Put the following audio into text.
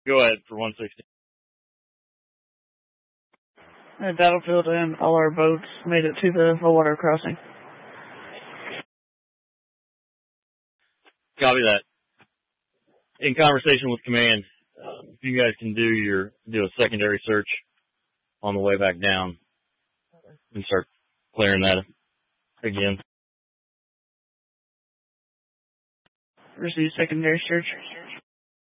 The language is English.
Go ahead for 160. Battlefield and all our boats made it to the water crossing. Copy that. In conversation with command, if you guys can do a secondary search on the way back down and start clearing that again. Receive secondary search.